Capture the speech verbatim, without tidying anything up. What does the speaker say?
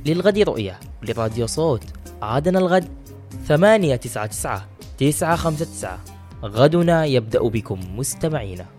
للغد رؤية لراديو صوت. عادنا الغد ثمانية تسعة تسعة تسعة خمسة تسعة. غدنا يبدأ بكم مستمعينا.